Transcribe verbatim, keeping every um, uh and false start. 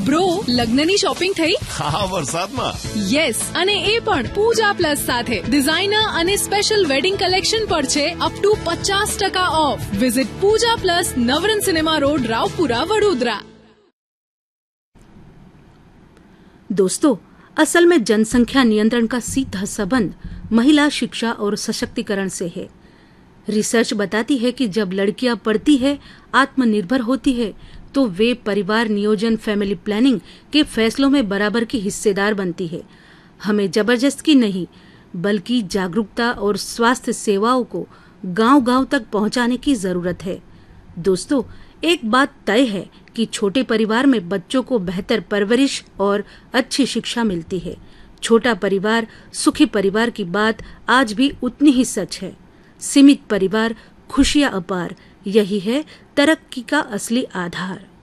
Bro, લગ્નની shopping થઈ? હા, વરસાદમાં. યસ, અને એ પણ પૂજા પ્લસ સાથે. ડિઝાઇનર અને સ્પેશિયલ વેડિંગ કલેક્શન પર છે અપ ટુ પચાસ ટકા of. Visit Pooja plus, Navrang સિનેमा road, Raopura, Vadodara. दोस्तों, असल में जनसंख्या नियंत्रण का सीधा संबंध महिला शिक्षा और सशक्तिकरण से है। रिसर्च बताती है कि जब लड़कियां पढ़ती है, आत्मनिर्भर होती है, तो वे परिवार नियोजन, फैमिली प्लानिंग के फैसलों में बराबर की हिस्सेदार बनती है। हमें जबरदस्ती नहीं, बल्कि जागरूकता और स्वास्थ्य सेवाओं को गांव-गांव तक पहुंचाने की जरूरत है। दोस्तों, एक बात तय है कि छोटे परिवार में बच्चों को बेहतर परवरिश और अच्छी शिक्षा मिलती है। छोटा परिवार, सुखी परिवार की बात आज भी उतनी ही सच है। सीमित परिवार, खुशियां अपार, यही है तरक्की का असली आधार।